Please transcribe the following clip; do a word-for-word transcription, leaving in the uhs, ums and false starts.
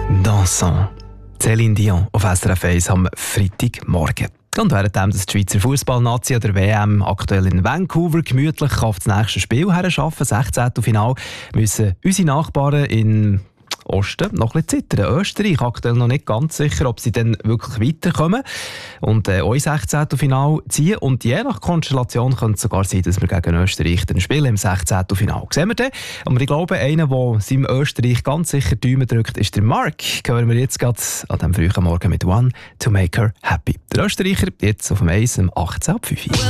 Dansant. Céline Dion auf S R F eins am Freitagmorgen. Und währenddem die Schweizer Fußballnazi oder W M aktuell in Vancouver gemütlich auf das nächste Spiel herarbeiten, sechzehnten Finale, müssen unsere Nachbarn in Osten noch ein bisschen zittern. Österreich aktuell noch nicht ganz sicher, ob sie dann wirklich weiterkommen und äh, auch sechzehnten Finale ziehen. Und je nach Konstellation könnte es sogar sein, dass wir gegen Österreich dann spielen im sechzehnten Finale. Sehen wir dann. Aber ich glaube, einer, der seinem Österreich ganz sicher die Daumen drückt, ist der Mark. Hören wir jetzt gerade an diesem frühen Morgen mit «One to make her happy». Der Österreicher jetzt auf dem Eis um achtzehn Uhr fünf.